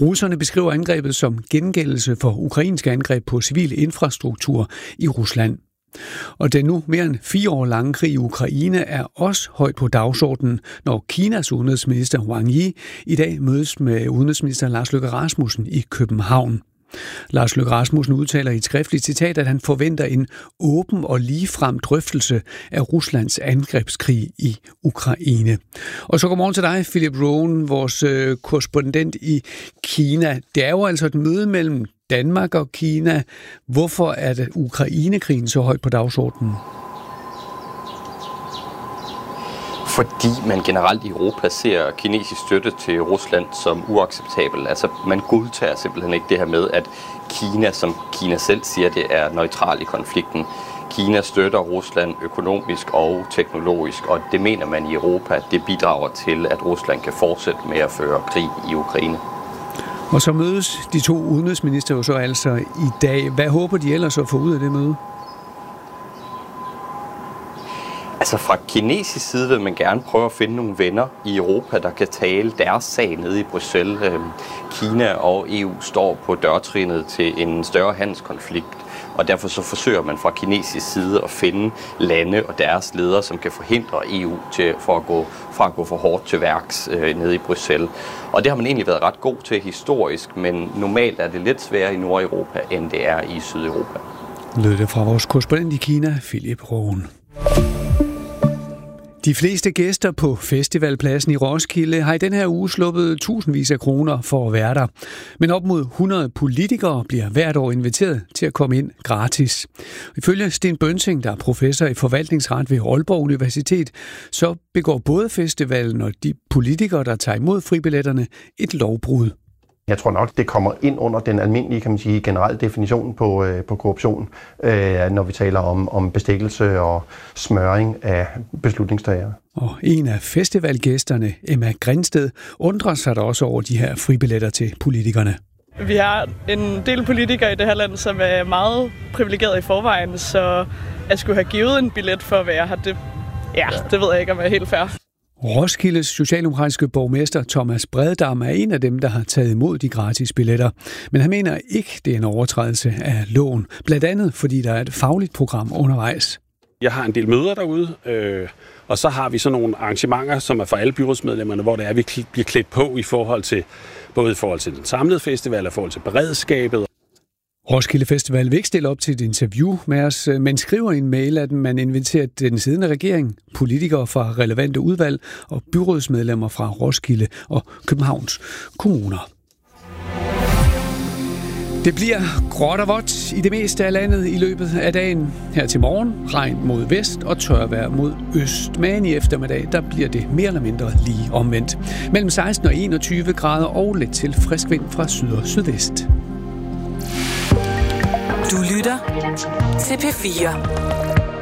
Russerne beskriver angrebet som gengældelse for ukrainske angreb på civil infrastruktur i Rusland. Og den nu mere end 4 år lange krig i Ukraine er også højt på dagsordenen, når Kinas udenrigsminister Wang Yi i dag mødes med udenrigsminister Lars Løkke Rasmussen i København. Lars Løkke Rasmussen udtaler i et skriftligt citat, at han forventer en åben og ligefrem drøftelse af Ruslands angrebskrig i Ukraine. Og så godmorgen til dig, Philip Rohn, vores korrespondent i Kina. Det er jo altså et møde mellem Danmark og Kina. Hvorfor er det Ukrainekrigen så højt på dagsordenen? Fordi man generelt i Europa ser kinesisk støtte til Rusland som uacceptabel. Altså man godtager simpelthen ikke det her med, at Kina, som Kina selv siger, det er neutral i konflikten. Kina støtter Rusland økonomisk og teknologisk, og det mener man i Europa, at det bidrager til, at Rusland kan fortsætte med at føre krig i Ukraine. Og så mødes de to udenrigsminister jo så altså i dag. Hvad håber de ellers at få ud af det møde? Altså fra kinesisk side vil man gerne prøve at finde nogle venner i Europa, der kan tale deres sag nede i Bruxelles. Kina og EU står på dørtrinnet til en større handelskonflikt, og derfor så forsøger man fra kinesisk side at finde lande og deres ledere, som kan forhindre EU fra at gå for hårdt til værks nede i Bruxelles. Og det har man egentlig været ret god til historisk, men normalt er det lidt sværere i Nordeuropa, end det er i Sydeuropa. Lød det fra vores korrespondent i Kina, Philip Rohn. De fleste gæster på festivalpladsen i Roskilde har i den her uge sluppet tusindvis af kroner for at være der. Men op mod 100 politikere bliver hvert år inviteret til at komme ind gratis. Ifølge Sten Bønsing, der er professor i forvaltningsret ved Aalborg Universitet, så begår både festivalen og de politikere, der tager imod fribilletterne, et lovbrud. Jeg tror nok, det kommer ind under den almindelige, kan man sige, generelle definition på korruption, når vi taler om bestikkelse og smøring af beslutningstagere. Og en af festivalgæsterne, Emma Grindsted, undrer sig da også over de her fribilletter til politikerne. Vi har en del politikere i det her land, som er meget privilegeret i forvejen, så at skulle have givet en billet for at være her, det ved jeg ikke, om er helt fair. Roskildes socialdemokratiske borgmester Thomas Breddam er en af dem, der har taget imod de gratis billetter. Men han mener ikke, det er en overtrædelse af loven. Blandt andet, fordi der er et fagligt program undervejs. Jeg har en del møder derude, og så har vi sådan nogle arrangementer, som er for alle byrådsmedlemmerne, hvor det er, vi bliver klædt på både i forhold til den samlede festival og i forhold til beredskabet. Roskilde Festival vil ikke stille op til et interview med os, men skriver i en mail, at man inviterer den siddende regering, politikere fra relevante udvalg og byrådsmedlemmer fra Roskilde og Københavns kommuner. Det bliver gråt og vådt i det meste af landet i løbet af dagen. Her til morgen regn mod vest og tørvejr mod øst. Men i eftermiddag, der bliver det mere eller mindre lige omvendt. Mellem 16 og 21 grader og lidt til frisk vind fra syd og sydvest. Du lytter til P4.